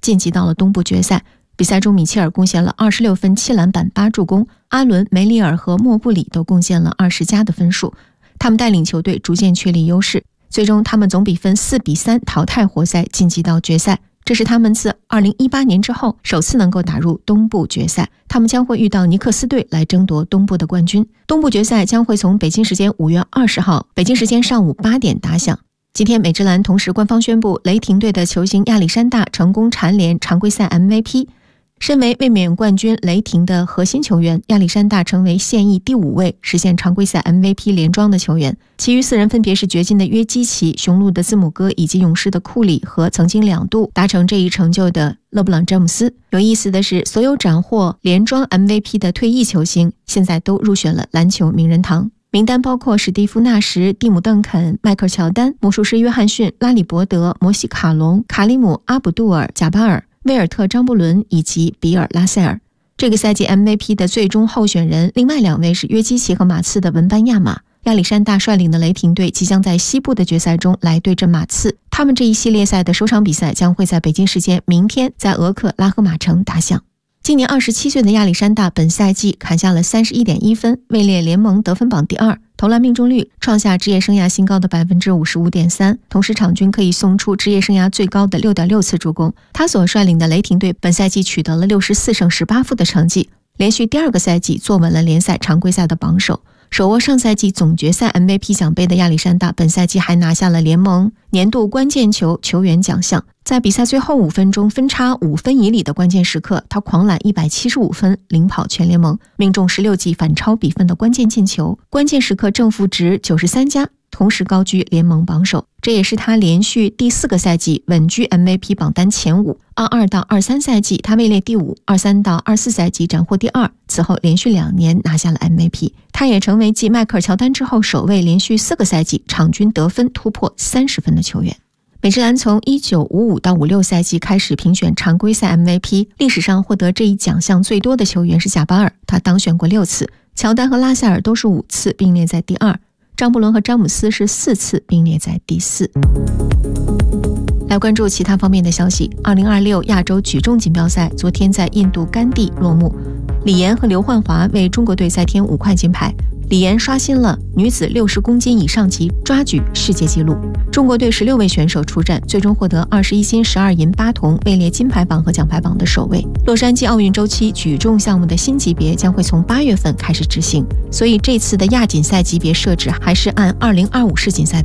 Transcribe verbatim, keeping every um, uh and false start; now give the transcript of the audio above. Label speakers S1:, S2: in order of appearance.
S1: 晋级到了东部决赛。比赛中，米切尔贡献了二十六分、七篮板、八助攻，阿伦、梅里尔和莫布里都贡献了二十加的分数。他们带领球队逐渐确立优势，最终他们总比分四比三淘汰活塞，晋级到决赛。这是他们自二零一八年之后首次能够打入东部决赛，他们将会遇到尼克斯队来争夺东部的冠军。东部决赛将会从北京时间五月二十号，北京时间上午八点打响。今天美职篮同时官方宣布，雷霆队的球星亚历山大成功蝉联常规赛 M V P。身为卫冕冠军雷霆的核心球员，亚历山大成为现役第五位实现常规赛 M V P 连庄的球员，其余四人分别是掘金的约基奇、雄鹿的字母哥以及勇士的库里和曾经两度达成这一成就的勒布朗·詹姆斯。有意思的是，所有斩获连庄 M V P 的退役球星现在都入选了篮球名人堂，名单包括史蒂夫·纳什、蒂姆·邓肯、迈克尔·乔丹、魔术师约翰逊、拉里·伯德、摩西·卡隆、卡里姆·阿卜杜尔·贾巴尔、威尔特·张伯伦以及比尔·拉塞尔。这个赛季 M V P 的最终候选人，另外两位是约基奇和马刺的文班亚马。亚历山大率领的雷霆队即将在西部的决赛中来对阵马刺，他们这一系列赛的首场比赛将会在北京时间明天在俄克拉荷马城打响。今年二十七岁的亚历山大本赛季砍下了 三十一点一 分，位列联盟得分榜第二，投篮命中率创下职业生涯新高的 百分之五十五点三， 同时场均可以送出职业生涯最高的 六点六 次助攻。他所率领的雷霆队本赛季取得了六十四胜十八负的成绩，连续第二个赛季坐稳了联赛常规赛的榜首。手握上赛季总决赛 M V P 奖杯的亚历山大本赛季还拿下了联盟年度关键球球员奖项。在比赛最后五分钟分差五分以里的关键时刻，他狂揽一百七十五分，领跑全联盟，命中十六记反超比分的关键进球，关键时刻正负值九十三加，同时高居联盟榜首。这也是他连续第四个赛季稳居 M V P 榜单前五。二二到二三赛季他位列第五，二三到二四赛季斩获第二，此后连续两年拿下了 M V P。他也成为继迈克尔·乔丹之后首位连续四个赛季场均得分突破三十分的球员。美职篮从一九五五到五六赛季开始评选常规赛 M V P， 历史上获得这一奖项最多的球员是贾巴尔，他当选过六次，乔丹和拉塞尔都是五次，并列在第二，张伯伦和詹姆斯是四次，并列在第四。来关注其他方面的消息。二零二六亚洲举重锦标赛昨天在印度甘地落幕，李岩和刘焕华为中国队再添五块金牌。李岩刷新了女子六十公斤以上级抓举世界纪录。中国队十六位选手出战，最终获得二十一金十二银八铜，位列金牌榜和奖牌榜的首位。洛杉矶奥运周期举重项目的新级别将会从八月份开始执行，所以这次的亚锦赛级别设置还是按二零二五世锦赛